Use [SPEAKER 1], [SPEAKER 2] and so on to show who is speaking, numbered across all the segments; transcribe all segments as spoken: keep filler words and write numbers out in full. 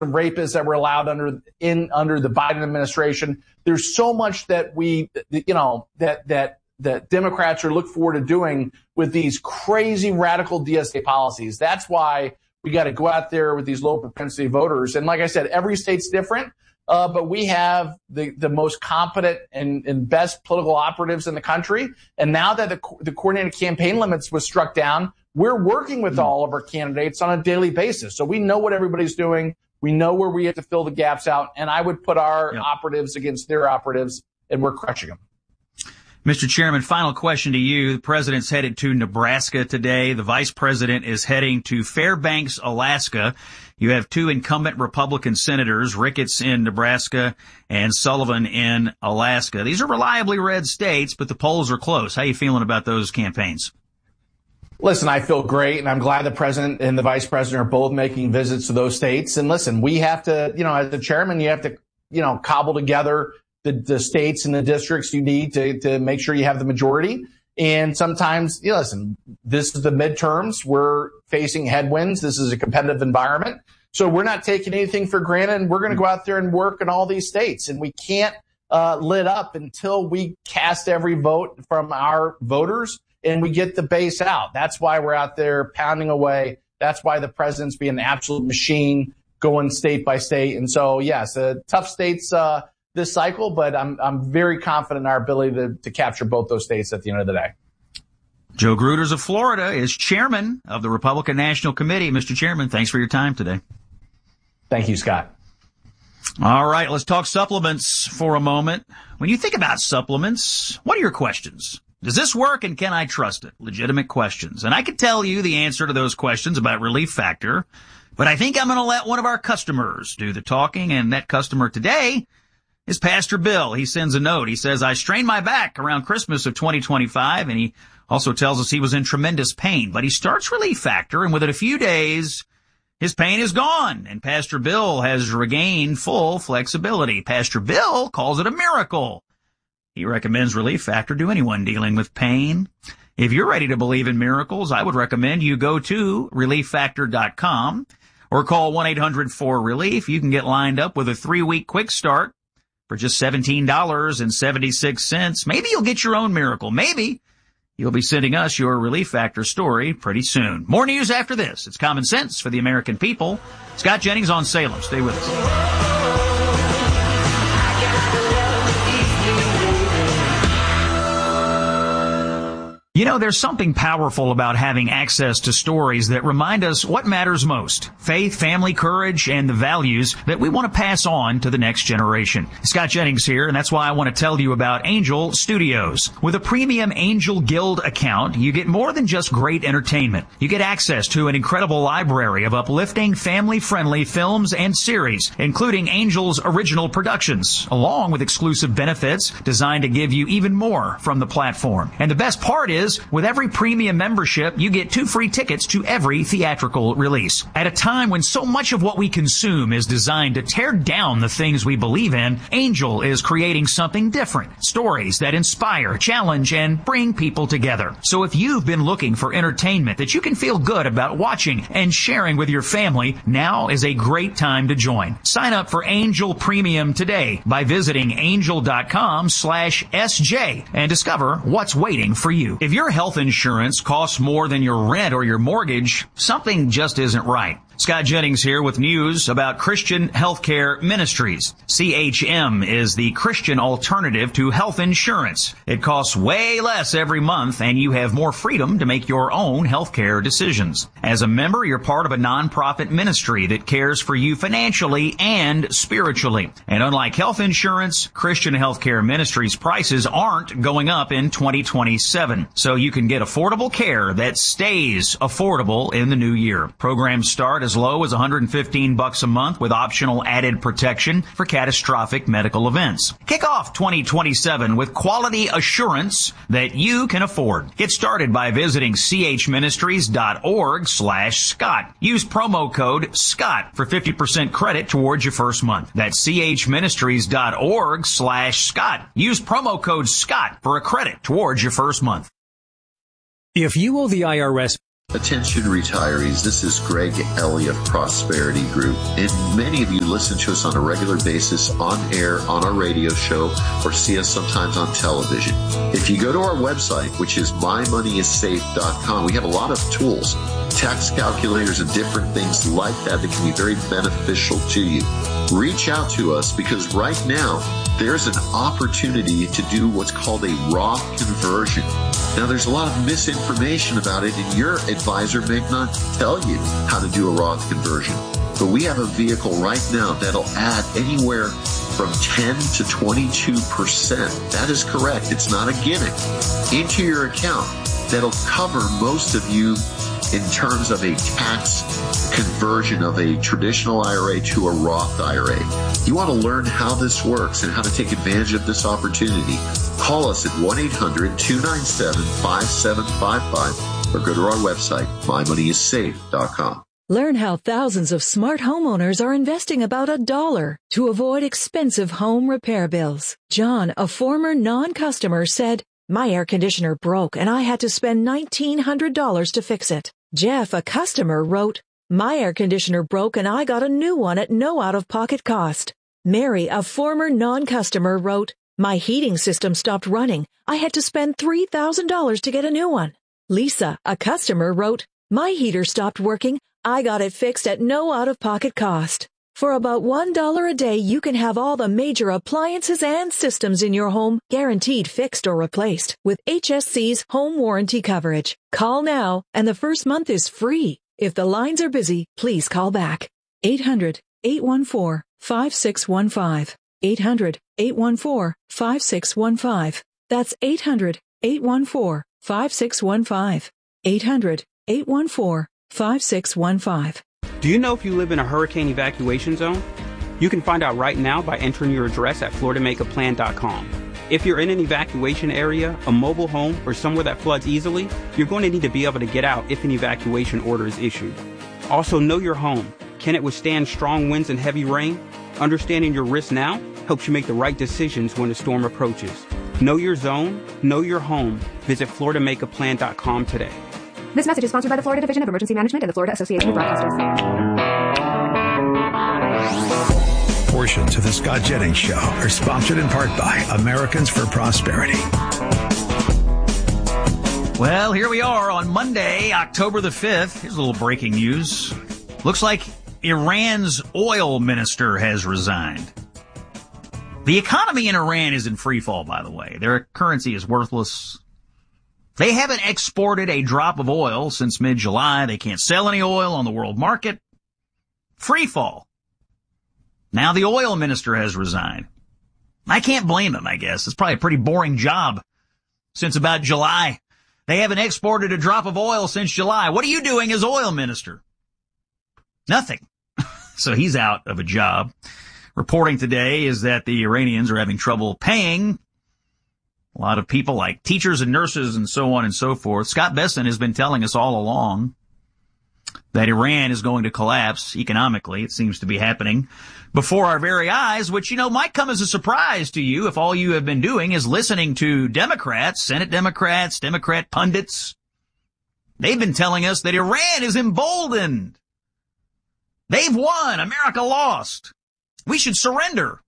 [SPEAKER 1] rapists that were allowed under in under the Biden administration. There's so much that we, you know, that that that Democrats are looking forward to doing with these crazy radical D S A policies. That's why we got to go out there with these low propensity voters. And like I said, every state's different, uh, but we have the, the most competent and, and best political operatives in the country. And now that the, the coordinated campaign limits was struck down, we're working with all of our candidates on a daily basis. So we know what everybody's doing. We know where we have to fill the gaps out. And I would put our yep. operatives against their operatives, and we're crushing them.
[SPEAKER 2] Mister Chairman, final question to you. The president's headed to Nebraska today. The vice president is heading to Fairbanks, Alaska. You have two incumbent Republican senators, Ricketts in Nebraska and Sullivan in Alaska. These are reliably red states, but the polls are close. How are you feeling about those campaigns?
[SPEAKER 1] Listen, I feel great, and I'm glad the president and the vice president are both making visits to those states. And listen, we have to, you know, as the chairman, you have to, you know, cobble together the, the states and the districts you need to, to make sure you have the majority. And sometimes, you know, listen, this is the midterms. We're facing headwinds. This is a competitive environment. So we're not taking anything for granted, and we're going to go out there and work in all these states. And we can't uh, lit up until we cast every vote from our voters and we get the base out. That's why we're out there pounding away. That's why the president's being an absolute machine going state by state. And so, yes, uh, tough states uh, this cycle, but I'm I'm very confident in our ability to, to capture both those states at the end of the day.
[SPEAKER 2] Joe Gruters of Florida is chairman of the Republican National Committee. Mister Chairman, thanks for your time today.
[SPEAKER 1] Thank you, Scott.
[SPEAKER 2] All right, let's talk supplements for a moment. When you think about supplements, what are your questions? Does this work, and can I trust it? Legitimate questions. And I could tell you the answer to those questions about Relief Factor, but I think I'm going to let one of our customers do the talking, and that customer today is Pastor Bill. He sends a note. He says, I strained my back around Christmas of twenty twenty-five, and he also tells us he was in tremendous pain. But he starts Relief Factor, and within a few days, his pain is gone, and Pastor Bill has regained full flexibility. Pastor Bill calls it a miracle. He recommends Relief Factor to anyone dealing with pain. If you're ready to believe in miracles, I would recommend you go to relief factor dot com or call one eight hundred four relief. You can get lined up with a three-week quick start for just seventeen dollars and seventy-six cents. Maybe you'll get your own miracle. Maybe you'll be sending us your Relief Factor story pretty soon. More news after this. It's Common Sense for the American people. Scott Jennings on Salem. Stay with us. You know, there's something powerful about having access to stories that remind us what matters most. Faith, family, courage, and the values that we want to pass on to the next generation. Scott Jennings here, and that's why I want to tell you about Angel Studios. With a premium Angel Guild account, you get more than just great entertainment. You get access to an incredible library of uplifting, family-friendly films and series, including Angel's original productions, along with exclusive benefits designed to give you even more from the platform. And the best part is, with every premium membership, you get two free tickets to every theatrical release. At a time when so much of what we consume is designed to tear down the things we believe in, Angel is creating something different. Stories that inspire, challenge, and bring people together. So if you've been looking for entertainment that you can feel good about watching and sharing with your family, now is a great time to join. Sign up for Angel Premium today by visiting angel dot com slash S J and discover what's waiting for you. If your health insurance costs more than your rent or your mortgage, something just isn't right. Scott Jennings here with news about Christian Healthcare Ministries. C H M is the Christian alternative to health insurance. It costs way less every month, and you have more freedom to make your own healthcare decisions. As a member, you're part of a nonprofit ministry that cares for you financially and spiritually. And unlike health insurance, Christian Healthcare Ministries prices aren't going up in twenty twenty-seven. So you can get affordable care that stays affordable in the new year. Programs start as low as one hundred fifteen bucks a month with optional added protection for catastrophic medical events. Kick off twenty twenty-seven with quality assurance that you can afford. Get started by visiting chministries.org slash Scott. Use promo code Scott for fifty percent credit towards your first month. That's chministries.org slash Scott. Use promo code Scott for a credit towards your first month.
[SPEAKER 3] If you owe the I R S Attention retirees, this is Greg Ellie of Prosperity Group, and many of you listen to us on a regular basis on air, on our radio show, or see us sometimes on television. If you go to our website, which is my money is safe dot com, we have a lot of tools, tax calculators and different things like that that can be very beneficial to you. Reach out to us because right now there's an opportunity to do what's called a Roth conversion. Now, there's a lot of misinformation about it, and your advisor may not tell you how to do a Roth conversion. But we have a vehicle right now that'll add anywhere from ten to twenty-two percent. That is correct. It's not a gimmick. Into your account that'll cover most of you in terms of a tax conversion of a traditional I R A to a Roth I R A. You want to learn how this works and how to take advantage of this opportunity, call us at one eight hundred two nine seven five seven five five or go to our website, my money is safe dot com.
[SPEAKER 4] Learn how thousands of smart homeowners are investing about a dollar to avoid expensive home repair bills. John, a former non-customer, said, "My air conditioner broke and I had to spend nineteen hundred dollars to fix it." Jeff, a customer, wrote, "My air conditioner broke and I got a new one at no out-of-pocket cost." Mary, a former non-customer, wrote, "My heating system stopped running. I had to spend three thousand dollars to get a new one." Lisa, a customer, wrote, "My heater stopped working. I got it fixed at no out-of-pocket cost." For about one dollar a day, you can have all the major appliances and systems in your home guaranteed fixed or replaced with H S C's home warranty coverage. Call now, and the first month is free. If the lines are busy, please call back. eight hundred, eight one four, five six one five. eight hundred, eight one four, five six one five. That's eight hundred, eight one four, five six one five. eight hundred, eight one four, five six one five.
[SPEAKER 5] Do you know if you live in a hurricane evacuation zone? You can find out right now by entering your address at florida make a plan dot com. If you're in an evacuation area, a mobile home, or somewhere that floods easily, you're going to need to be able to get out if an evacuation order is issued. Also, know your home. Can it withstand strong winds and heavy rain? Understanding your risk now helps you make the right decisions when a storm approaches. Know your zone, know your home. Visit florida make a plan dot com today.
[SPEAKER 6] This message is sponsored by the Florida Division of Emergency Management and the Florida Association of Broadcasters.
[SPEAKER 7] Portions of the Scott Jennings Show are sponsored in part by Americans for Prosperity.
[SPEAKER 2] Well, here we are on Monday, October the fifth. Here's a little breaking news. Looks like Iran's oil minister has resigned. The economy in Iran is in free fall, by the way. Their currency is worthless. They haven't exported a drop of oil since mid-July. They can't sell any oil on the world market. Free fall. Now the oil minister has resigned. I can't blame him, I guess. It's probably a pretty boring job since about July. They haven't exported a drop of oil since July. What are you doing as oil minister? Nothing. So he's out of a job. Reporting today is that the Iranians are having trouble paying a lot of people like teachers and nurses and so on and so forth. Scott Besson has been telling us all along that Iran is going to collapse economically. It seems to be happening before our very eyes, which, you know, might come as a surprise to you if all you have been doing is listening to Democrats, Senate Democrats, Democrat pundits. They've been telling us that Iran is emboldened. They've won. America lost. We should surrender.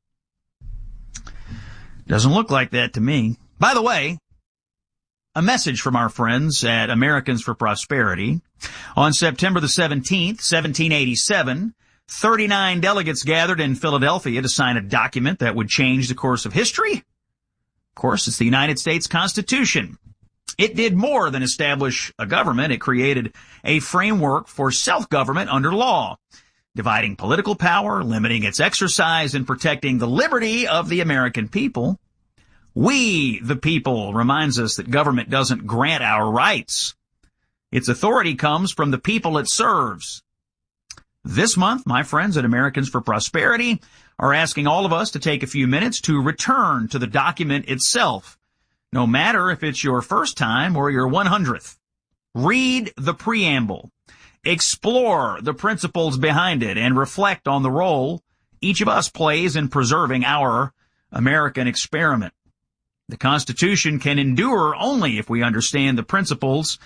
[SPEAKER 2] Doesn't look like that to me. By the way, a message from our friends at Americans for Prosperity. On September the seventeenth, seventeen eighty-seven, thirty-nine delegates gathered in Philadelphia to sign a document that would change the course of history. Of course, it's the United States Constitution. It did more than establish a government. It created a framework for self-government under law, dividing political power, limiting its exercise, and protecting the liberty of the American people. We, the people, reminds us that government doesn't grant our rights. Its authority comes from the people it serves. This month, my friends at Americans for Prosperity are asking all of us to take a few minutes to return to the document itself, no matter if it's your first time or your one hundredth. Read the preamble, explore the principles behind it, and reflect on the role each of us plays in preserving our American experiment. The Constitution can endure only if we understand the principles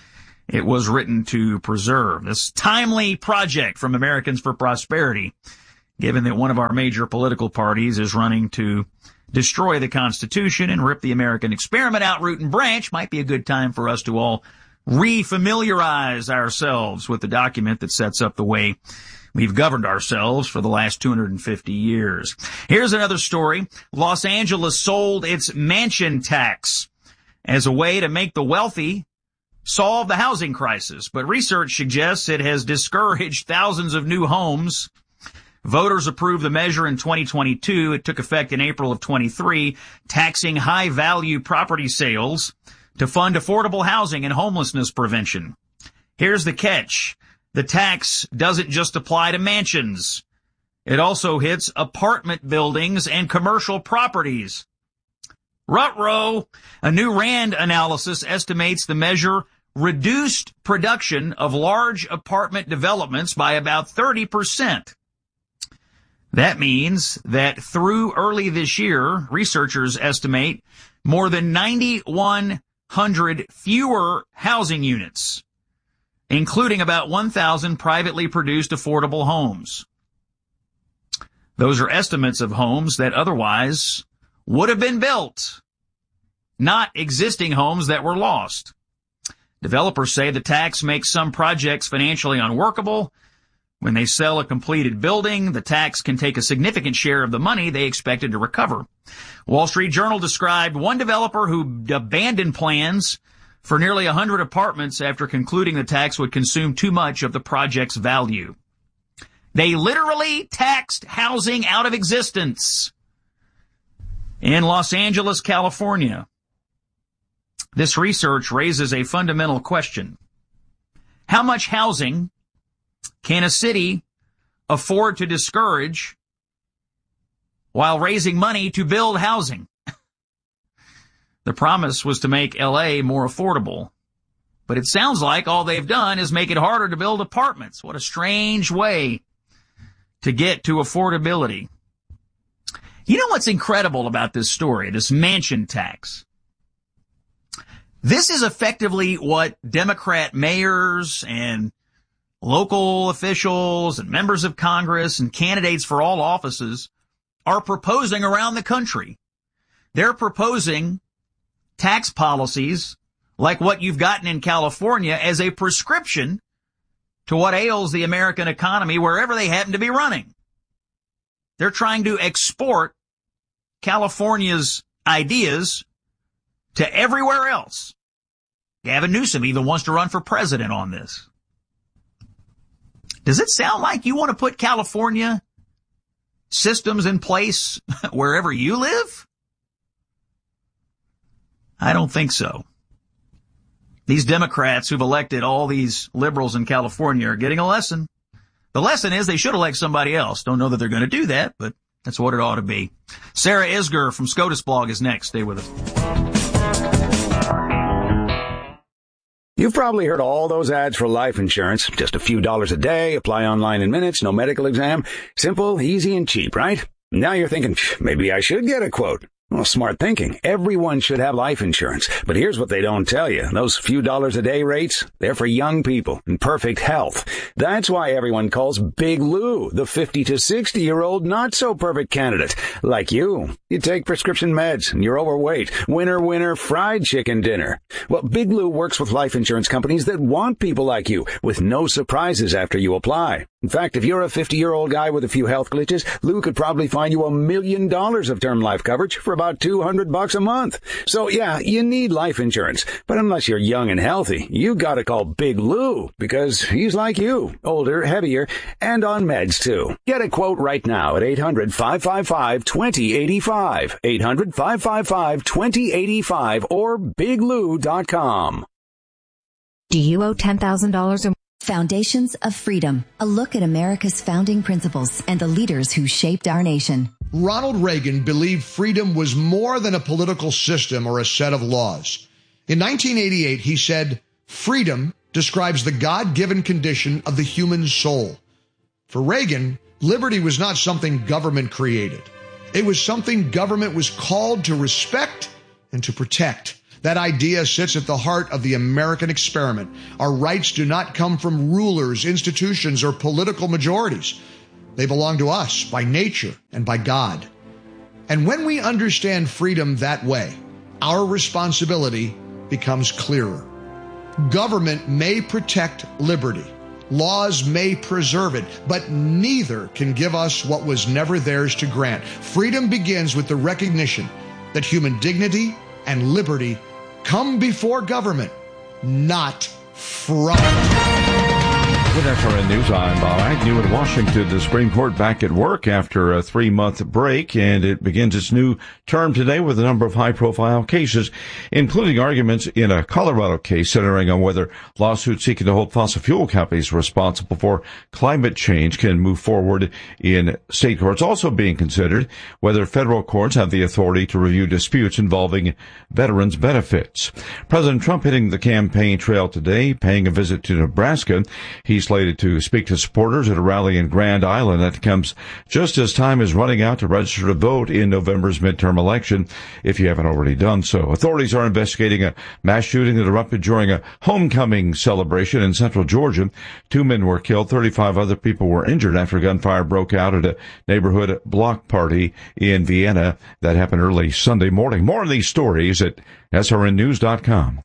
[SPEAKER 2] it was written to preserve. This timely project from Americans for Prosperity, given that one of our major political parties is running to destroy the Constitution and rip the American experiment out root and branch, might be a good time for us to all refamiliarize ourselves with the document that sets up the way we've governed ourselves for the last two hundred fifty years. Here's another story. Los Angeles sold its mansion tax as a way to make the wealthy solve the housing crisis, but research suggests it has discouraged thousands of new homes. Voters approved the measure in twenty twenty-two. It took effect in April of twenty-three, taxing high-value property sales to fund affordable housing and homelessness prevention. Here's the catch. The tax doesn't just apply to mansions. It also hits apartment buildings and commercial properties. Ruh-roh. A new RAND analysis estimates the measure reduced production of large apartment developments by about thirty percent. That means that through early this year, researchers estimate more than nine thousand one hundred fewer housing units, including about one thousand privately produced affordable homes. Those are estimates of homes that otherwise would have been built, not existing homes that were lost. Developers say the tax makes some projects financially unworkable. When they sell a completed building, the tax can take a significant share of the money they expected to recover. Wall Street Journal described one developer who abandoned plans for nearly one hundred apartments after concluding the tax would consume too much of the project's value. They literally taxed housing out of existence. In Los Angeles, California, this research raises a fundamental question. How much housing can a city afford to discourage while raising money to build housing? The promise was to make L A more affordable, but it sounds like all they've done is make it harder to build apartments. What a strange way to get to affordability. You know what's incredible about this story, this mansion tax? This is effectively what Democrat mayors and local officials and members of Congress and candidates for all offices are proposing around the country. They're proposing tax policies like what you've gotten in California as a prescription to what ails the American economy wherever they happen to be running. They're trying to export California's ideas to everywhere else. Gavin Newsom even wants to run for president on this. Does it sound like you want to put California systems in place wherever you live? I don't think so. These Democrats who've elected all these liberals in California are getting a lesson. The lesson is they should elect somebody else. Don't know that they're going to do that, but that's what it ought to be. Sarah Isgur from SCOTUS Blog is next. Stay with us.
[SPEAKER 8] You've probably heard all those ads for life insurance. Just a few dollars a day, apply online in minutes, no medical exam. Simple, easy, and cheap, right? Now you're thinking, maybe I should get a quote. Well, smart thinking. Everyone should have life insurance. But here's what they don't tell you. Those few dollars a day rates, they're for young people in perfect health. That's why everyone calls Big Lou the fifty to sixty year old not so perfect candidate. Like you. You take prescription meds and you're overweight. Winner, winner, fried chicken dinner. Well, Big Lou works with life insurance companies that want people like you with no surprises after you apply. In fact, if you're a fifty-year-old guy with a few health glitches, Lou could probably find you a million dollars of term life coverage for about two hundred bucks a month. So yeah, you need life insurance. But unless you're young and healthy, you gotta call Big Lou because he's like you, older, heavier, and on meds too. Get a quote right now at eight hundred, five five five, two zero eight five, eight hundred, five five five, two zero eight five or big lou dot com.
[SPEAKER 9] Do you owe ten thousand dollars or more?
[SPEAKER 10] Foundations of Freedom, a look at America's founding principles and the leaders who shaped our nation.
[SPEAKER 11] Ronald Reagan believed freedom was more than a political system or a set of laws. In nineteen eighty-eight, he said, freedom describes the God-given condition of the human soul. For Reagan, liberty was not something government created. It was something government was called to respect and to protect. That idea sits at the heart of the American experiment. Our rights do not come from rulers, institutions, or political majorities. They belong to us by nature and by God. And when we understand freedom that way, our responsibility becomes clearer. Government may protect liberty. Laws may preserve it, but neither can give us what was never theirs to grant. Freedom begins with the recognition that human dignity and liberty come before government, not from it.
[SPEAKER 12] With S R N News, I'm Bob Agnew in Washington. The Supreme Court back at work after a three-month break, and it begins its new term today with a number of high-profile cases, including arguments in a Colorado case centering on whether lawsuits seeking to hold fossil fuel companies responsible for climate change can move forward in state courts. Also being considered whether federal courts have the authority to review disputes involving veterans' benefits. President Trump hitting the campaign trail today, paying a visit to Nebraska. He's slated to speak to supporters at a rally in Grand Island. That comes just as time is running out to register to vote in November's midterm election, if you haven't already done so. Authorities are investigating a mass shooting that erupted during a homecoming celebration in central Georgia. Two men were killed. thirty-five other people were injured after gunfire broke out at a neighborhood block party in Vienna. That happened early Sunday morning. More of these stories at S R N news dot com.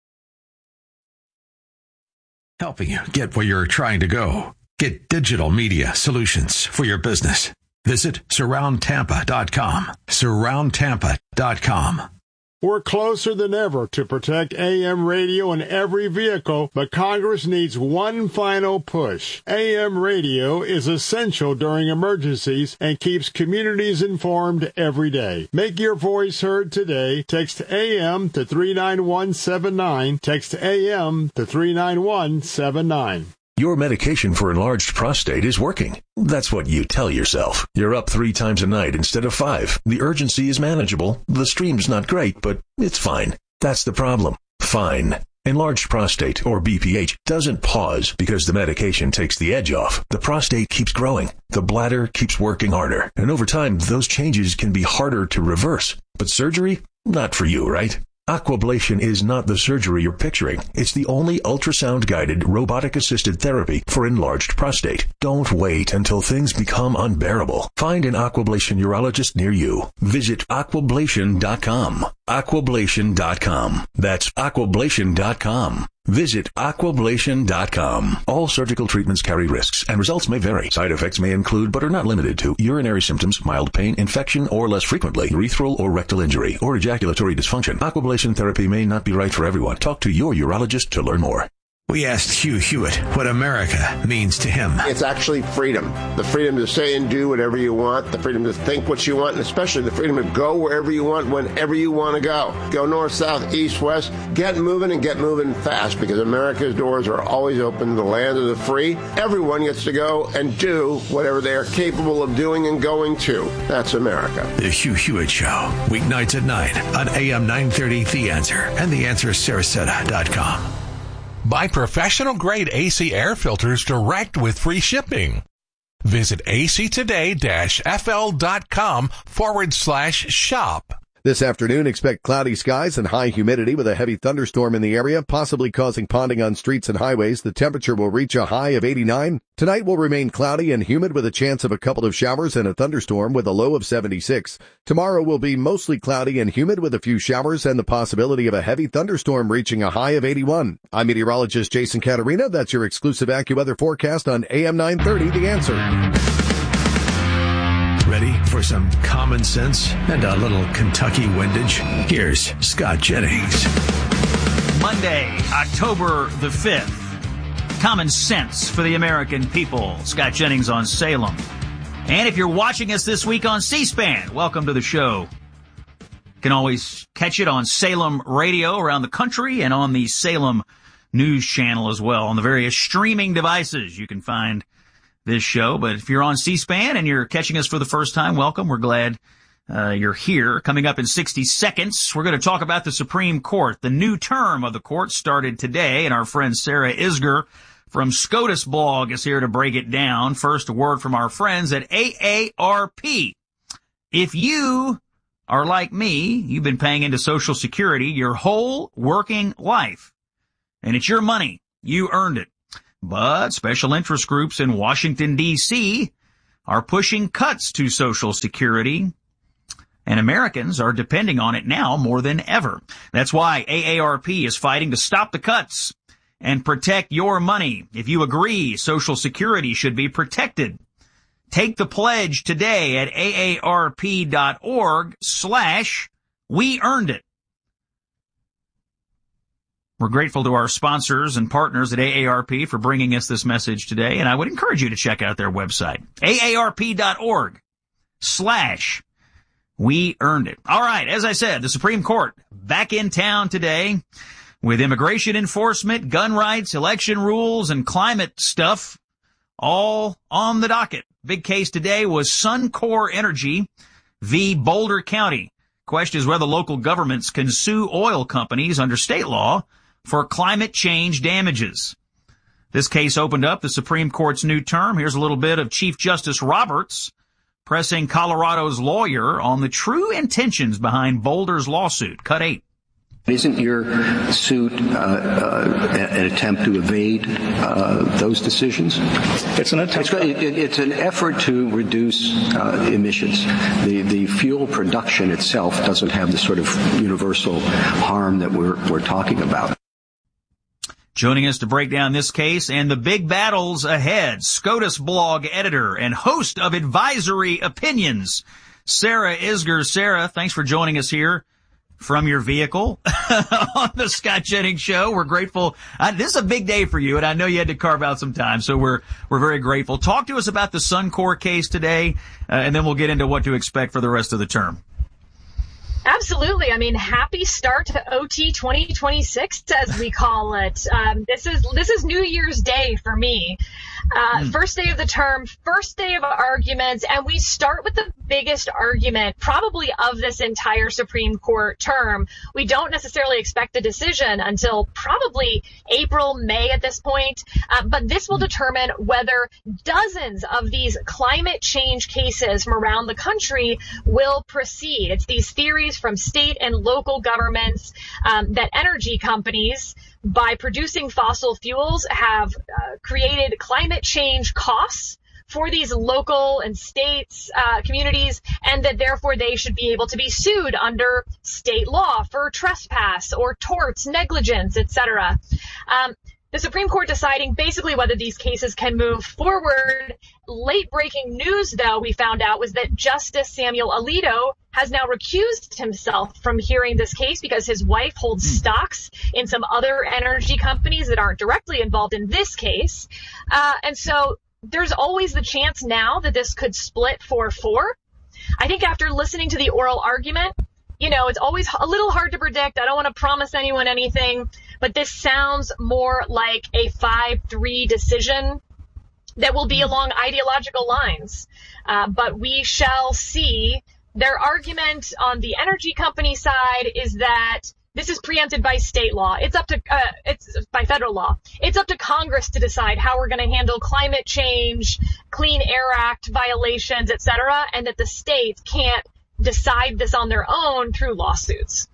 [SPEAKER 13] Helping you get where you're trying to go. Get digital media solutions for your business. Visit surround tampa dot com. surround tampa dot com.
[SPEAKER 14] We're closer than ever to protect A M radio in every vehicle, but Congress needs one final push. A M radio is essential during emergencies and keeps communities informed every day. Make your voice heard today. Text A M to three nine one seven nine. Text A M to three nine one seven nine.
[SPEAKER 13] Your medication for enlarged prostate is working. That's what you tell yourself. You're up three times a night instead of five. The urgency is manageable. The stream's not great, but it's fine. That's the problem. Fine. Enlarged prostate, or B P H, doesn't pause because the medication takes the edge off. The prostate keeps growing. The bladder keeps working harder. And over time, those changes can be harder to reverse. But surgery? Not for you, right? Aquablation is not the surgery you're picturing. It's the only ultrasound-guided, robotic-assisted therapy for enlarged prostate. Don't wait until things become unbearable. Find an Aquablation urologist near you. Visit aquablation dot com. aquablation dot com. That's aquablation dot com. Visit aquablation dot com. All surgical treatments carry risks, and results may vary. Side effects may include, but are not limited to, urinary symptoms, mild pain, infection, or less frequently, urethral or rectal injury, or ejaculatory dysfunction. Aquablation therapy may not be right for everyone. Talk to your urologist to learn more.
[SPEAKER 7] We asked Hugh Hewitt what America means to him.
[SPEAKER 15] It's actually freedom. The freedom to say and do whatever you want, the freedom to think what you want, and especially the freedom to go wherever you want, whenever you want to go. Go north, south, east, west. Get moving and get moving fast, because America's doors are always open. The land of the free. Everyone gets to go and do whatever they are capable of doing and going to. That's America.
[SPEAKER 7] The Hugh Hewitt Show, weeknights at nine on A M nine thirty The Answer and the answer sarasota dot com.
[SPEAKER 16] Buy professional-grade A C air filters direct with free shipping. Visit actoday-fl.com forward slash shop.
[SPEAKER 17] This afternoon, expect cloudy skies and high humidity with a heavy thunderstorm in the area, possibly causing ponding on streets and highways. The temperature will reach a high of eighty-nine. Tonight will remain cloudy and humid with a chance of a couple of showers and a thunderstorm with a low of seventy-six. Tomorrow will be mostly cloudy and humid with a few showers and the possibility of a heavy thunderstorm reaching a high of eighty-one. I'm meteorologist Jason Caterina. That's your exclusive AccuWeather forecast on A M nine thirty, The Answer.
[SPEAKER 7] Ready for some common sense and a little Kentucky windage? Here's Scott Jennings.
[SPEAKER 2] Monday, October the fifth. Common sense for the American people. Scott Jennings on Salem. And if you're watching us this week on C-SPAN, welcome to the show. You can always catch it on Salem Radio around the country and on the Salem News Channel as well. On the various streaming devices, you can find this show. But if you're on C-SPAN and you're catching us for the first time, welcome. We're glad uh, you're here. Coming up in sixty seconds, we're going to talk about the Supreme Court. The new term of the court started today, and our friend Sarah Isgur from SCOTUS Blog is here to break it down. First, a word from our friends at A A R P. If you are like me. You've been paying into Social Security your whole working life. And it's your money. You earned it. But special interest groups in Washington, D C are pushing cuts to Social Security, and Americans are depending on it now more than ever. That's why A A R P is fighting to stop the cuts and protect your money. If you agree Social Security should be protected, take the pledge today at aarp.org slash we earned it. We're grateful to our sponsors and partners at A A R P for bringing us this message today, and I would encourage you to check out their website, aarp.org slash we earned it. All right, as I said, the Supreme Court back in town today with immigration enforcement, gun rights, election rules, and climate stuff all on the docket. Big case today was Suncor Energy v. Boulder County. Question is whether local governments can sue oil companies under state law for climate change damages. This case opened up the Supreme Court's new term. Here's a little bit of Chief Justice Roberts pressing Colorado's lawyer on the true intentions behind Boulder's lawsuit. Cut eight.
[SPEAKER 18] Isn't your suit uh, uh, an attempt to evade uh, those decisions?
[SPEAKER 19] It's an attempt.
[SPEAKER 18] It's, it, it's an effort to reduce uh, emissions. The the fuel production itself doesn't have the sort of universal harm that we're we're talking about.
[SPEAKER 2] Joining us to break down this case and the big battles ahead, SCOTUS blog editor and host of Advisory Opinions, Sarah Isgur. Sarah, thanks for joining us here from your vehicle on the Scott Jennings Show. We're grateful. Uh, this is a big day for you, and I know you had to carve out some time, so we're we're very grateful. Talk to us about the Suncor case today, uh, and then we'll get into what to expect for the rest of the term.
[SPEAKER 20] Absolutely. I mean, happy start to O T twenty twenty-six, as we call it. Um, this is this is New Year's Day for me. Uh, mm. First day of the term, first day of arguments, and we start with the biggest argument probably of this entire Supreme Court term. We don't necessarily expect a decision until probably April, May at this point, uh, but this will determine whether dozens of these climate change cases from around the country will proceed. It's these theories from state and local governments um, that energy companies, by producing fossil fuels, have uh, created climate change costs for these local and states, uh, communities, and that therefore they should be able to be sued under state law for trespass or torts, negligence, et cetera. Um, the Supreme Court deciding basically whether these cases can move forward. Late breaking news, though, we found out was that Justice Samuel Alito has now recused himself from hearing this case because his wife holds stocks in some other energy companies that aren't directly involved in this case. Uh, and so there's always the chance now that this could split four four. I think after listening to the oral argument, you know, it's always a little hard to predict. I don't want to promise anyone anything, but this sounds more like a five three decision that will be along ideological lines. Uh, but we shall see. Their argument on the energy company side is that this is preempted by state law. It's up to, uh, it's by federal law. It's up to Congress to decide how we're going to handle climate change, Clean Air Act violations, et cetera, and that the states can't decide this on their own through lawsuits.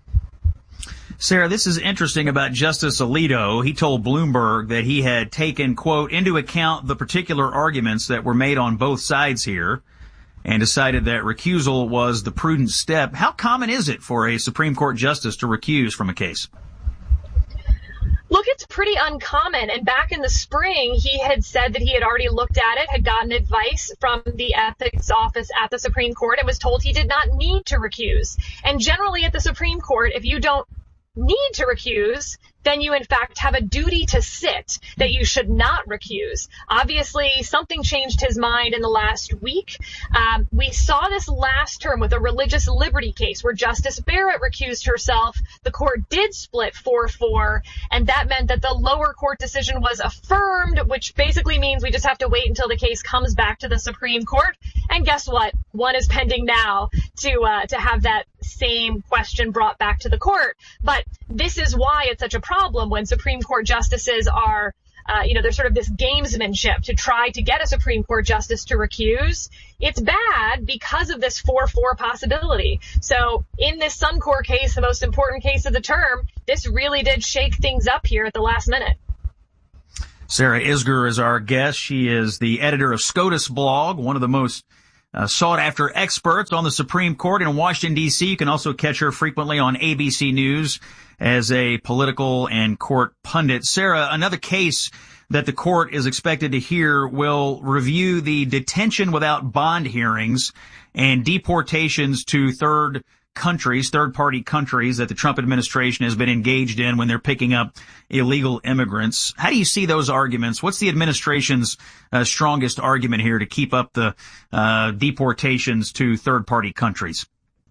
[SPEAKER 2] Sarah, this is interesting about Justice Alito. He told Bloomberg that he had taken, quote, into account the particular arguments that were made on both sides here, and decided that recusal was the prudent step. How common is it for a Supreme Court justice to recuse from a case?
[SPEAKER 20] Look, it's pretty uncommon. And back in the spring, he had said that he had already looked at it, had gotten advice from the ethics office at the Supreme Court, and was told he did not need to recuse. And generally at the Supreme Court, if you don't need to recuse, then you in fact have a duty to sit, that you should not recuse. Obviously, something changed his mind in the last week. Um, we saw this last term with a religious liberty case where Justice Barrett recused herself. The court did split four four, and that meant that the lower court decision was affirmed, which basically means we just have to wait until the case comes back to the Supreme Court. And guess what? One is pending now to uh, to have that same question brought back to the court. But this is why it's such a problem when Supreme Court justices are uh, you know, there's sort of this gamesmanship to try to get a Supreme Court justice to recuse. It's bad because of this four four possibility. So in this Suncor case, the most important case of the term, this really did shake things up here at the last minute.
[SPEAKER 2] Sarah Isgur is our guest. She is the editor of SCOTUS blog, one of the most uh, sought-after experts on the Supreme Court in Washington, D C. You can also catch her frequently on A B C News as a political and court pundit. Sarah, another case that the court is expected to hear will review the detention without bond hearings and deportations to third countries, third-party countries that the Trump administration has been engaged in when they're picking up illegal immigrants. How do you see those arguments? What's the administration's uh, strongest argument here to keep up the uh, deportations to third-party countries?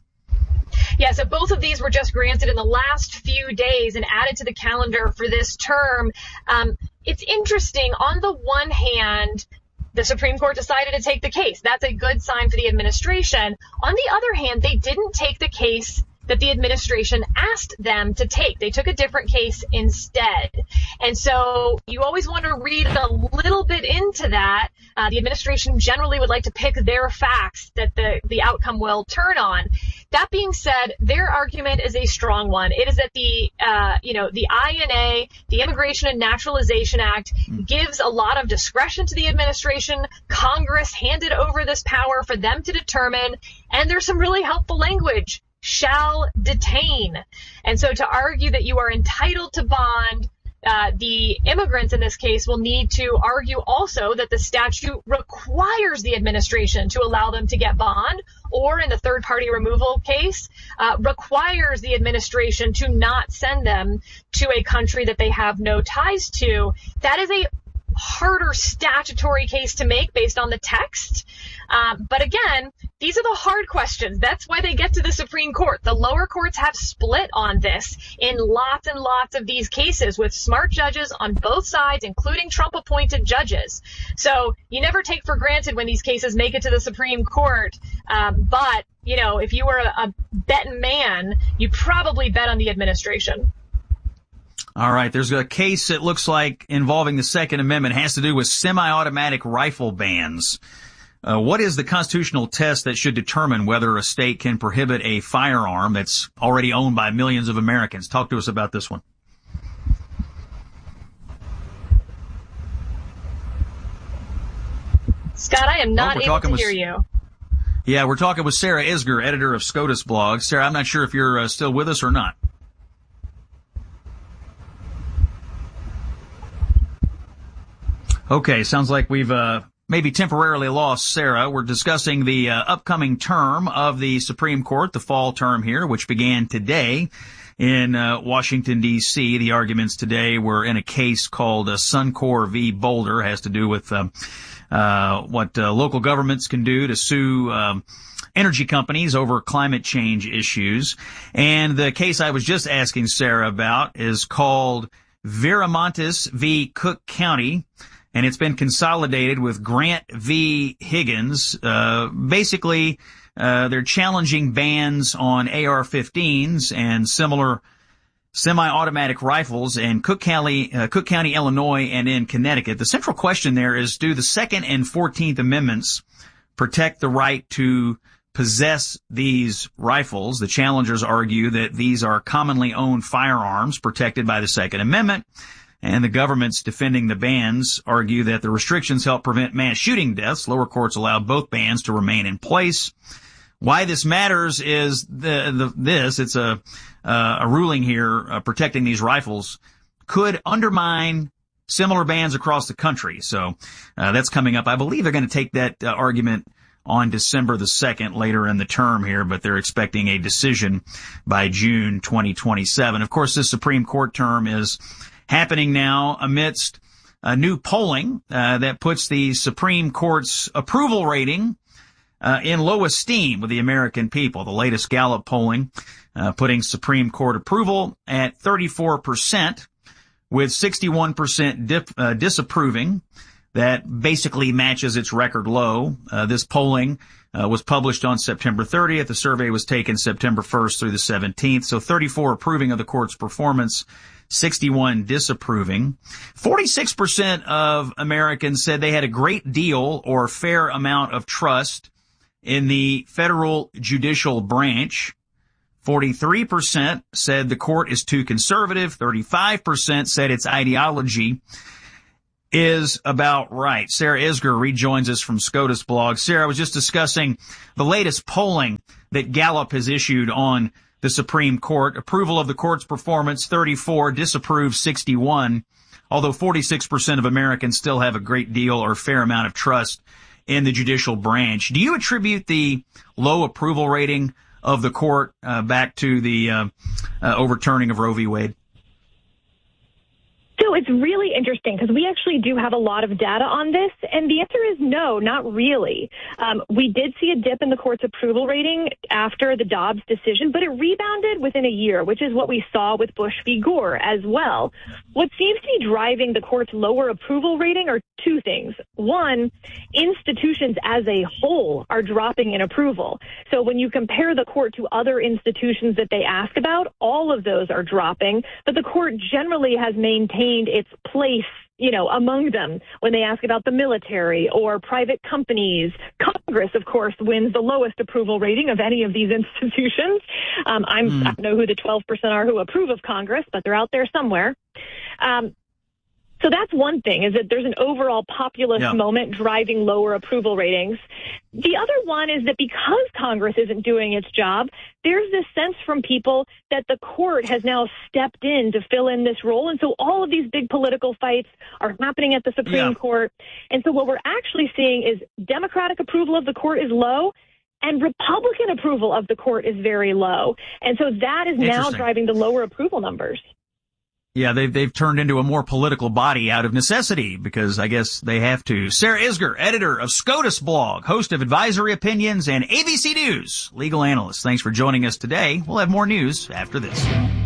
[SPEAKER 20] Yeah, so both of these were just granted in the last few days and added to the calendar for this term. Um, it's interesting. On the one hand, the Supreme Court decided to take the case. That's a good sign for the administration. On the other hand, they didn't take the case that the administration asked them to take. They took a different case instead. And so you always want to read a little bit into that. Uh, the administration generally would like to pick their facts that the, the outcome will turn on. That being said, their argument is a strong one. It is that the, uh, you know, the I N A, the Immigration and Naturalization Act, gives a lot of discretion to the administration. Congress handed over this power for them to determine, and there's some really helpful language. Shall detain. And so to argue that you are entitled to bond, uh, the immigrants in this case will need to argue also that the statute requires the administration to allow them to get bond, or in the third party removal case, uh, requires the administration to not send them to a country that they have no ties to. That is a harder statutory case to make based on the text. Um, but again, these are the hard questions. That's why they get to the Supreme Court. The lower courts have split on this in lots and lots of these cases with smart judges on both sides, including Trump-appointed judges. So you never take for granted when these cases make it to the Supreme Court. Um, but, you know, if you were a, a betting man, you probably bet on the administration.
[SPEAKER 2] All right. There's a case it looks like involving the Second Amendment. It has to do with semi-automatic rifle bans. Uh, what is the constitutional test that should determine whether a state can prohibit a firearm that's already owned by millions of Americans? Talk to us about this one.
[SPEAKER 20] Scott, I am not
[SPEAKER 2] oh,
[SPEAKER 20] able to
[SPEAKER 2] with,
[SPEAKER 20] hear you.
[SPEAKER 2] Yeah, we're talking with Sarah Isgur, editor of SCOTUS blog. Sarah, I'm not sure if you're uh, still with us or not. Okay, sounds like we've uh, maybe temporarily lost Sarah. We're discussing the uh, upcoming term of the Supreme Court, the fall term here, which began today in uh, Washington, D C. The arguments today were in a case called uh, Suncor v. Boulder. It has to do with uh, uh, what uh, local governments can do to sue um, energy companies over climate change issues. And the case I was just asking Sarah about is called Viramontes v. Cook County. And it's been consolidated with Grant v. Higgins. Uh, basically, uh, they're challenging bans on A R fifteens and similar semi-automatic rifles in Cook County, uh, Cook County, Illinois, and in Connecticut. The central question there is, do the Second and Fourteenth Amendments protect the right to possess these rifles? The challengers argue that these are commonly owned firearms protected by the Second Amendment. And the governments defending the bans argue that the restrictions help prevent mass shooting deaths. Lower courts allowed both bans to remain in place. Why this matters is the, the this. It's a, uh, a ruling here uh, protecting these rifles could undermine similar bans across the country. So uh, that's coming up. I believe they're going to take that uh, argument on December the second later in the term here, but they're expecting a decision by June twenty twenty-seven. Of course, this Supreme Court term is happening now amidst a new polling uh, that puts the Supreme Court's approval rating uh, in low esteem with the American people. The latest Gallup polling uh, putting Supreme Court approval at thirty-four percent, with sixty-one percent dip, uh, disapproving. that basically matches its record low. Uh, this polling uh, was published on September thirtieth. The survey was taken September first through the seventeenth. So thirty-four approving of the court's performance, sixty-one disapproving. forty-six percent of Americans said they had a great deal or fair amount of trust in the federal judicial branch. forty-three percent said the court is too conservative. thirty-five percent said its ideology is about right. Sarah Isgur rejoins us from SCOTUS blog. Sarah, I was just discussing the latest polling that Gallup has issued on the Supreme Court. Approval of the court's performance, thirty-four, disapprove, sixty-one, although forty-six percent of Americans still have a great deal or fair amount of trust in the judicial branch. Do you attribute the low approval rating of the court uh, back to the uh, uh, overturning of Roe v. Wade?
[SPEAKER 19] So it's really interesting because we actually do have a lot of data on this, and the answer is no, not really. Um, we did see a dip in the court's approval rating after the Dobbs decision, but it rebounded within a year, which is what we saw with Bush v. Gore as well. What seems to be driving the court's lower approval rating are two things. One, institutions as a whole are dropping in approval. So when you compare the court to other institutions that they ask about, all of those are dropping, but the court generally has maintained its place, you know, among them when they ask about the military or private companies. Congress, of course, wins the lowest approval rating of any of these institutions. Um, I'm, mm. I don't know who the twelve percent are who approve of Congress, but they're out there somewhere. Um, So that's one thing, is that there's an overall populist yeah. moment driving lower approval ratings. The other one is that because Congress isn't doing its job, there's this sense from people that the court has now stepped in to fill in this role. And so all of these big political fights are happening at the Supreme yeah. Court. And so what we're actually seeing is Democratic approval of the court is low, and Republican approval of the court is very low. And so that is now driving the lower approval numbers.
[SPEAKER 2] Yeah, they've, they've turned into a more political body out of necessity because I guess they have to. Sarah Isgur, editor of SCOTUS blog, host of Advisory Opinions and A B C News, legal analyst. Thanks for joining us today. We'll have more news after this.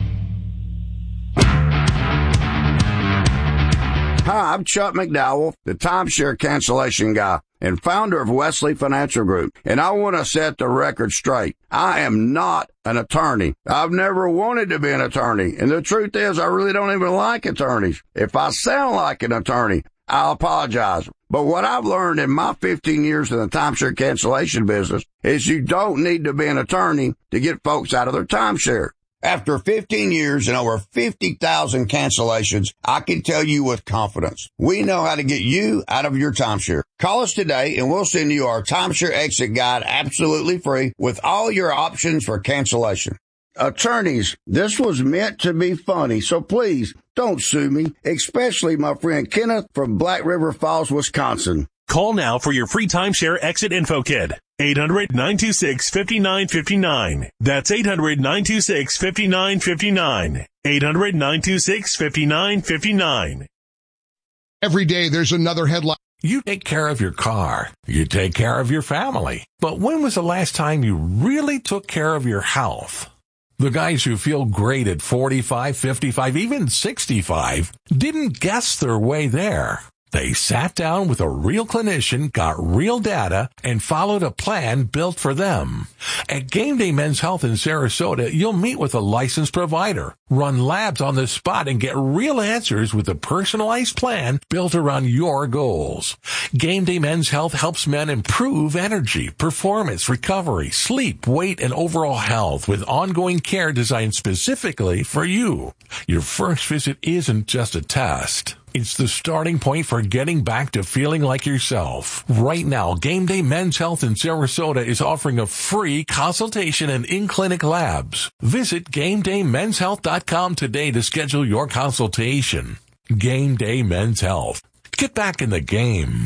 [SPEAKER 21] Hi, I'm Chuck McDowell, the timeshare cancellation guy and founder of Wesley Financial Group, and I want to set the record straight. I am not an attorney. I've never wanted to be an attorney, and the truth is I really don't even like attorneys. If I sound like an attorney, I'll apologize. But what I've learned in my fifteen years in the timeshare cancellation business is you don't need to be an attorney to get folks out of their timeshare. After fifteen years and over fifty thousand cancellations, I can tell you with confidence, we know how to get you out of your timeshare. Call us today and we'll send you our timeshare exit guide absolutely free with all your options for cancellation. Attorneys, this was meant to be funny, so please don't sue me, especially my friend Kenneth from Black River Falls, Wisconsin.
[SPEAKER 22] Call now for your free timeshare exit info kit. eight hundred, nine two six, five nine five nine. That's eight hundred, nine two six, five nine five nine. eight hundred, nine two six, five nine five nine.
[SPEAKER 11] Every day there's another headline.
[SPEAKER 16] You take care of your car. You take care of your family. But when was the last time you really took care of your health? The guys who feel great at forty-five, fifty-five, even sixty-five didn't guess their way there. They sat down with a real clinician, got real data, and followed a plan built for them. At Game Day Men's Health in Sarasota, you'll meet with a licensed provider, run labs on the spot, and get real answers with a personalized plan built around your goals. Game Day Men's Health helps men improve energy, performance, recovery, sleep, weight, and overall health with ongoing care designed specifically for you. Your first visit isn't just a test. It's the starting point for getting back to feeling like yourself. Right now, Game Day Men's Health in Sarasota is offering a free consultation and in-clinic labs. Visit game day men's health dot com today to schedule your consultation. Game Day Men's Health. Get back in the game.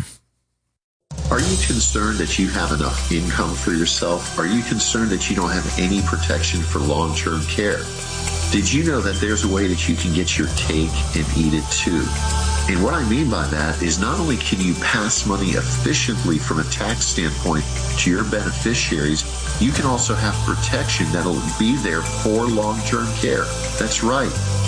[SPEAKER 3] Are you concerned that you have enough income for yourself? Are you concerned that you don't have any protection for long-term care? Did you know that there's a way that you can get your cake and eat it too? And what I mean by that is not only can you pass money efficiently from a tax standpoint to your beneficiaries, you can also have protection that'll be there for long-term care. That's right.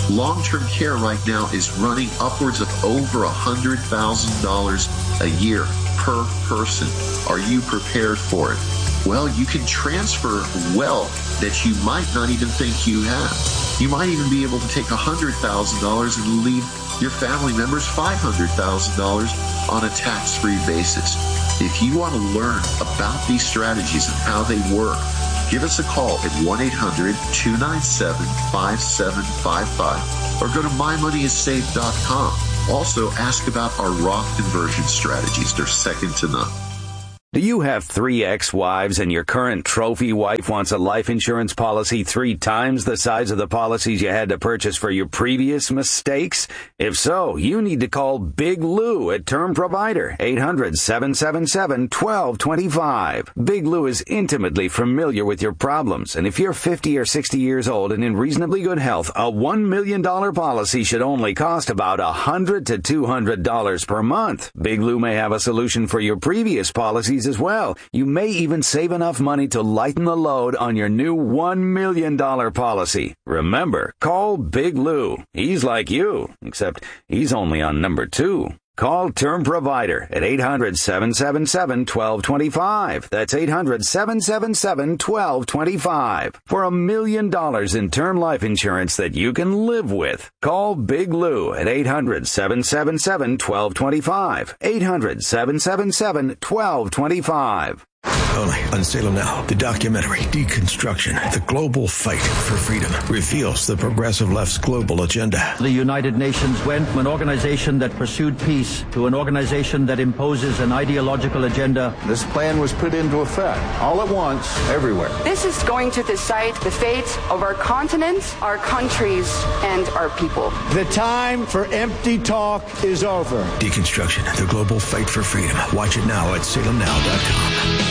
[SPEAKER 3] Long-term care right now is running upwards of over one hundred thousand dollars a year per person. Are you prepared for it? Well, you can transfer wealth that you might not even think you have. You might even be able to take one hundred thousand dollars and leave your family members five hundred thousand dollars on a tax-free basis. If you want to learn about these strategies and how they work, give us a call at one eight hundred two nine seven five seven five five or go to my money is saved dot com. Also, ask about our Roth conversion strategies. They're second to none.
[SPEAKER 8] Do you have three ex-wives and your current trophy wife wants a life insurance policy three times the size of the policies you had to purchase for your previous mistakes? If so, you need to call Big Lou at Term Provider, eight hundred seven seven seven one two two five. Big Lou is intimately familiar with your problems, and if you're fifty or sixty years old and in reasonably good health, a one million dollars policy should only cost about one hundred to two hundred dollars per month. Big Lou may have a solution for your previous policies as well. You may even save enough money to lighten the load on your new one million dollars policy. Remember, call Big Lou. He's like you, except he's only on number two. Call Term Provider at eight hundred seven seven seven one two two five. That's eight hundred seven seven seven one two two five. For a million dollars in term life insurance that you can live with. Call Big Lou at eight hundred seven seven seven one two two five. eight hundred seven seven seven one two two five.
[SPEAKER 7] Only on Salem Now, the documentary Deconstruction, the Global Fight for Freedom, reveals the progressive left's global agenda.
[SPEAKER 1] The United Nations went from an organization that pursued peace to an organization that imposes an ideological agenda.
[SPEAKER 4] This plan was put into effect all at once, everywhere.
[SPEAKER 23] This is going to decide the fate of our continent, our countries, and our people.
[SPEAKER 4] The time for empty talk is over.
[SPEAKER 7] Deconstruction, the Global Fight for Freedom. Watch it now at salem now dot com.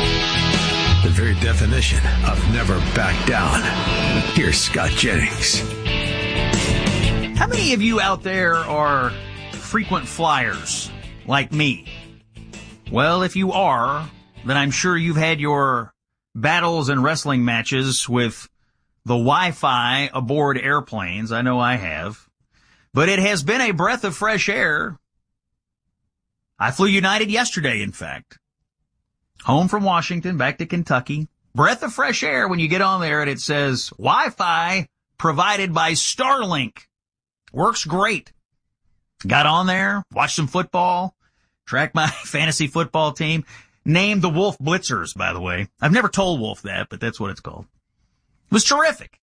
[SPEAKER 7] The very definition of never back down. Here's Scott Jennings.
[SPEAKER 2] How many of you out there are frequent flyers like me? Well, if you are, then I'm sure you've had your battles and wrestling matches with the Wi-Fi aboard airplanes. I know I have. But it has been a breath of fresh air. I flew United yesterday, in fact. Home from Washington, back to Kentucky. Breath of fresh air when you get on there and it says Wi-Fi provided by Starlink. Works great. Got on there, watched some football, tracked my fantasy football team. Named the Wolf Blitzers, by the way. I've never told Wolf that, but that's what it's called. It was terrific.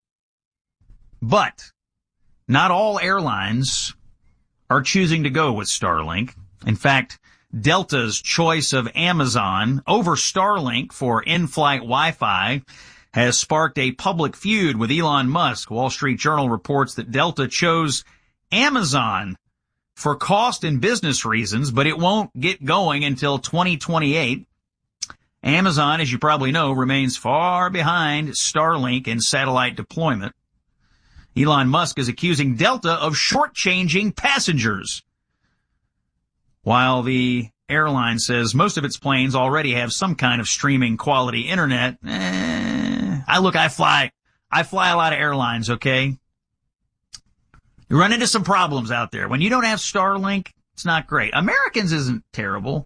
[SPEAKER 2] But not all airlines are choosing to go with Starlink. In fact, Delta's choice of Amazon over Starlink for in-flight Wi-Fi has sparked a public feud with Elon Musk. Wall Street Journal reports that Delta chose Amazon for cost and business reasons, but it won't get going until twenty twenty-eight. Amazon, as you probably know, remains far behind Starlink in satellite deployment. Elon Musk is accusing Delta of shortchanging passengers, while the airline says most of its planes already have some kind of streaming quality internet. Eh, I look, I fly, I fly a lot of airlines, okay? You run into some problems out there. When you don't have Starlink, it's not great. Americans isn't terrible.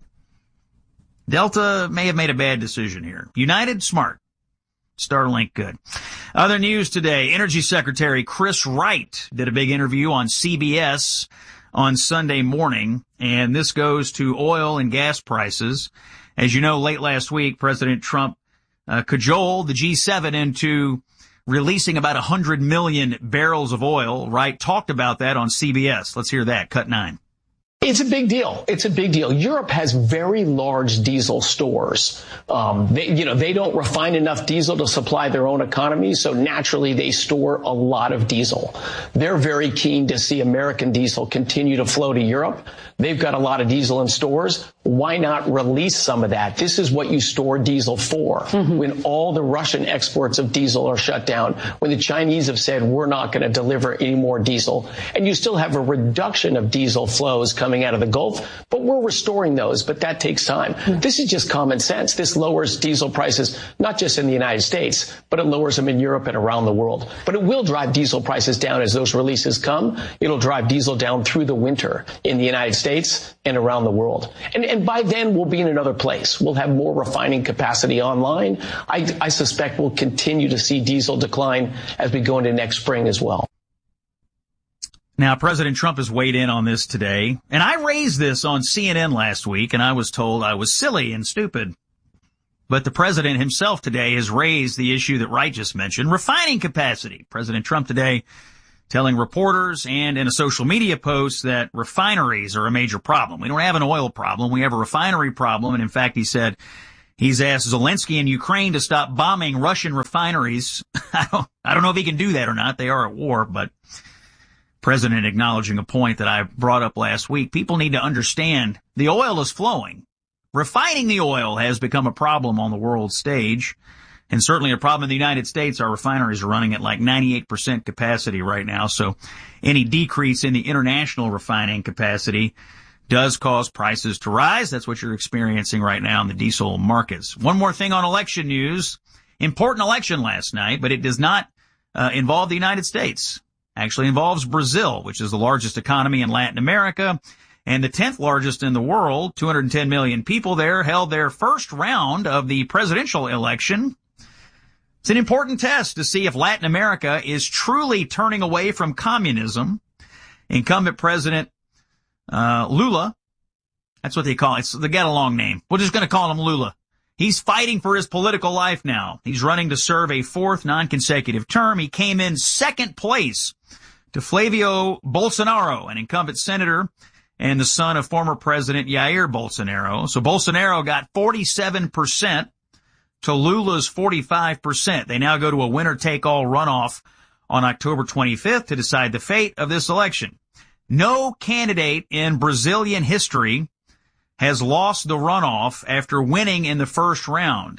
[SPEAKER 2] Delta may have made a bad decision here. United, smart. Starlink, good. Other news today, Energy Secretary Chris Wright did a big interview on C B S on Sunday morning, and this goes to oil and gas prices. As you know, late last week, President Trump uh, cajoled the G seven into releasing about one hundred million barrels of oil. Wright talked about that on C B S. Let's hear that. Cut nine.
[SPEAKER 24] It's a big deal. It's a big deal. Europe has very large diesel stores. Um, they, you know, they don't refine enough diesel to supply their own economy, so naturally they store a lot of diesel. They're very keen to see American diesel continue to flow to Europe. They've got a lot of diesel in stores. why not release some of that? This is what you store diesel for. Mm-hmm. When all the Russian exports of diesel are shut down, when the Chinese have said we're not going to deliver any more diesel, and you still have a reduction of diesel flows coming out of the Gulf, but we're restoring those, but that takes time. Mm-hmm. This is just common sense. This lowers diesel prices, not just in the United States, but it lowers them in Europe and around the world. But it will drive diesel prices down as those releases come. It'll drive diesel down through the winter in the United States and around the world. And, and by then, we'll be in another place. We'll have more refining capacity online. I, I suspect we'll continue to see diesel decline as we go into next spring as well.
[SPEAKER 2] Now, President Trump has weighed in on this today, and I raised this on C N N last week, and I was told I was silly and stupid. But the president himself today has raised the issue that Wright just mentioned, refining capacity. President Trump today telling reporters and in a social media post that refineries are a major problem. We don't have an oil problem. We have a refinery problem. And in fact, he said he's asked Zelensky in Ukraine to stop bombing Russian refineries. I don't, I don't know if he can do that or not. They are at war, but President acknowledging a point that I brought up last week. People need to understand the oil is flowing. Refining the oil has become a problem on the world stage. And certainly a problem in the United States. Our refineries are running at like ninety-eight percent capacity right now. So any decrease in the international refining capacity does cause prices to rise. That's what you're experiencing right now in the diesel markets. One more thing on election news. Important election last night, but it does not uh, involve the United States. Actually involves Brazil, which is the largest economy in Latin America and the tenth largest in the world. two hundred ten million people there held their first round of the presidential election. It's an important test to see if Latin America is truly turning away from communism. Incumbent President uh Lula, that's what they call it. It's the get-along name. We're just going to call him Lula. He's fighting for his political life now. He's running to serve a fourth non-consecutive term. He came in second place to Flavio Bolsonaro, an incumbent senator and the son of former President Jair Bolsonaro. So Bolsonaro got forty-seven percent. To Lula's forty-five percent. They now go to a winner-take-all runoff on October twenty-fifth to decide the fate of this election. No candidate in Brazilian history has lost the runoff after winning in the first round.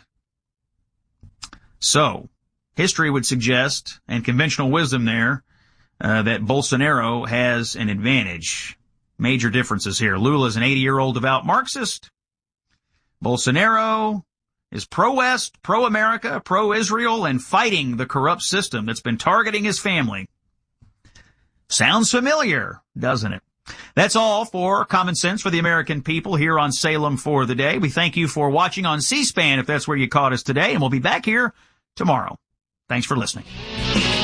[SPEAKER 2] So, history would suggest, and conventional wisdom there, uh, that Bolsonaro has an advantage. Major differences here. Lula's an eighty-year-old devout Marxist. Bolsonaro is pro-West, pro-America, pro-Israel, and fighting the corrupt system that's been targeting his family. Sounds familiar, doesn't it? That's all for Common Sense for the American People here on Salem for the Day. We thank you for watching on C-SPAN if that's where you caught us today, and we'll be back here tomorrow. Thanks for listening.